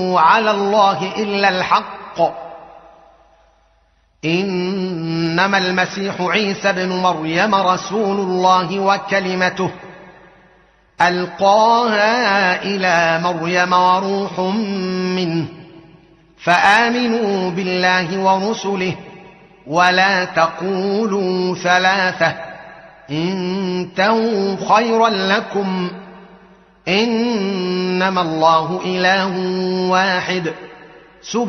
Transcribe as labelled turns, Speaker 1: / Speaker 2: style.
Speaker 1: على الله إلا الحق إنما المسيح عيسى بن مريم رسول الله وكلمته ألقاها إلى مريم وروح منه فآمنوا بالله ورسله ولا تقولوا ثلاثة انتهوا خيرا لكم إنما الله إله واحد